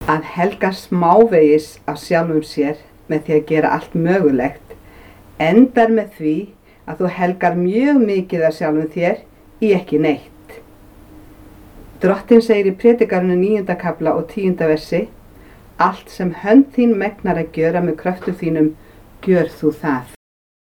Að helga smávegis af sjálfum sér með því að gera allt mögulegt endar með því að þú helgar mjög mikið af sjálfum þér í ekki neitt. Drottinn segir í Predikarinu 9. kafla og 10. versi: Allt sem hönd þín megnar að gjöra með kröftum þínum, gjör þú það.